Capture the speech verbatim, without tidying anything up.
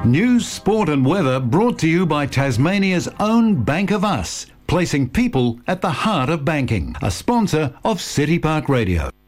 News, sport and weather brought to you by Tasmania's own Bank of Us, placing people at the heart of banking. A sponsor of City Park Radio.